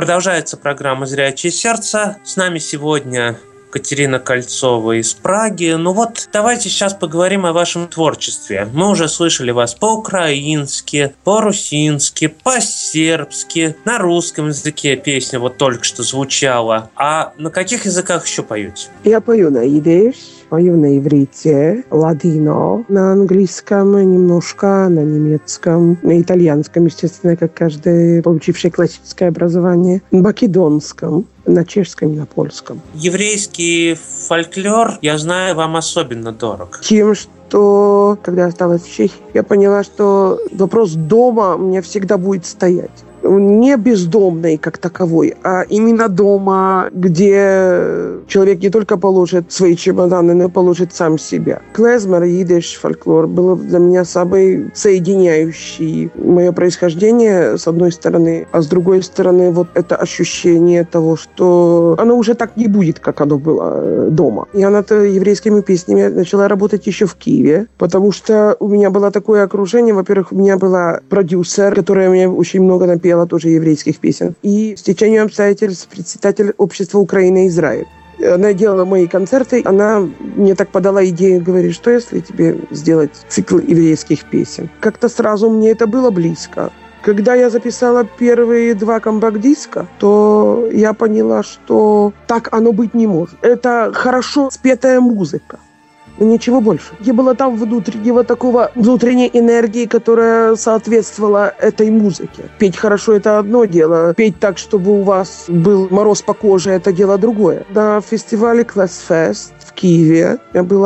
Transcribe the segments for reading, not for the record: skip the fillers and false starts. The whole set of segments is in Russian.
Продолжается программа «Зрячее сердце». С нами сегодня Катерина Кольцова из Праги. Давайте сейчас поговорим о вашем творчестве. Мы уже слышали вас по-украински, по-русински, по-сербски, на русском языке песня только что звучала. А на каких языках еще поете? Я пою на идиш, пою на иврите, ладино, на английском немножко, на немецком, на итальянском, естественно, как каждый, получивший классическое образование, на македонском, на чешском и на польском. Еврейский фольклор, я знаю, вам особенно дорог. Тем, что, когда я осталась в Чехии, я поняла, что вопрос дома у меня всегда будет стоять. Не бездомный как таковой, а именно дома, где человек не только положит свои чемоданы, но и положит сам себя. Клезмер, идиш, фольклор было для меня самый соединяющий мое происхождение, с одной стороны, а с другой стороны, это ощущение того, что оно уже так не будет, как оно было дома. Я над еврейскими песнями начала работать еще в Киеве, потому что у меня было такое окружение. Во-первых, у меня была продюсер, которая мне очень много напела тоже еврейских песен. И с течением обстоятельств председатель общества Украина и Израиль. Она делала мои концерты. Она мне так подала идею, говорит, что если тебе сделать цикл еврейских песен. Как-то сразу мне это было близко. Когда я записала первые 2 компакт-диска, то я поняла, что так оно быть не может. Это хорошо спетая музыка. Но ничего больше. Не было там внутренней энергии, которая соответствовала этой музыке. Петь хорошо – это одно дело. Петь так, чтобы у вас был мороз по коже – это дело другое. На фестивале Клэсфест в Киеве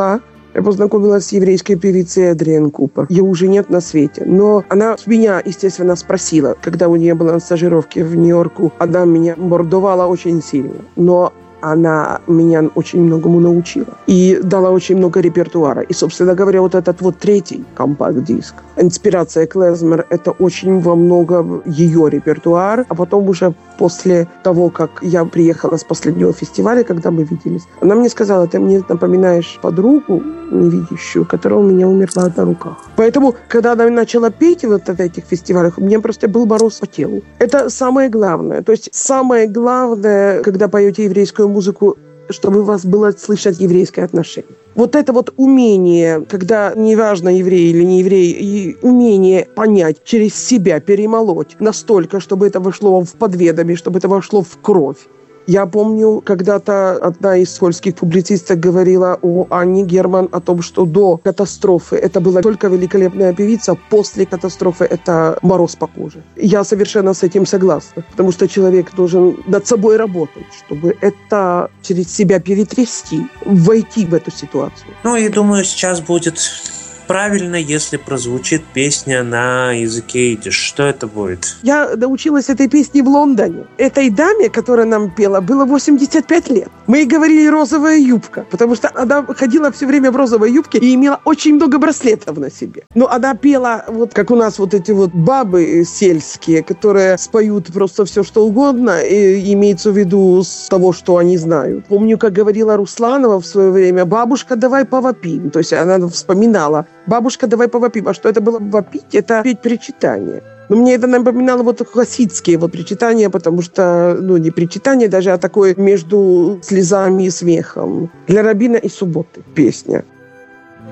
я познакомилась с еврейской певицей Адриан Купер. Ее уже нет на свете. Но она меня, естественно, спросила, когда у нее была на стажировке в Нью-Йорку. Она меня мордовала очень сильно. Но она меня очень многому научила и дала очень много репертуара. И, собственно говоря, этот 3-й компакт-диск «Инспирация Клезмер» — это очень во многом ее репертуар. А потом уже после того, как я приехала с последнего фестиваля, когда мы виделись, она мне сказала: ты мне напоминаешь подругу невидящую, которая у меня умерла на руках. Поэтому, когда она начала петь на этих фестивалях, у меня просто был мороз по телу. Это самое главное. То есть самое главное, когда поете еврейскую музыку, чтобы у вас было слышать еврейское отношение. Это умение, когда неважно, еврей или не еврей, и умение понять, через себя перемолоть настолько, чтобы это вошло в подведомие, чтобы это вошло в кровь. Я помню, когда-то одна из польских публицисток говорила о Анне Герман, о том, что до катастрофы это была только великолепная певица, после катастрофы это мороз по коже. Я совершенно с этим согласна, потому что человек должен над собой работать, чтобы это через себя перетрясти, войти в эту ситуацию. И думаю, сейчас будет правильно, если прозвучит песня на языке идиш. Что это будет? Я научилась этой песне в Лондоне. Этой даме, которая нам пела, было 85 лет. Мы ей говорили «розовая юбка», потому что она ходила все время в розовой юбке и имела очень много браслетов на себе. Но она пела, как у нас эти бабы сельские, которые споют просто все, что угодно, и имеется в виду с того, что они знают. Помню, как говорила Русланова в свое время: «Бабушка, давай повопим». То есть она вспоминала: «Бабушка, давай повопим». А что это было вопить? Это петь причитания. Но мне это напоминало хасидские причитания, потому что, не причитания даже, а такое между слезами и смехом. Для Рабина и Субботы песня.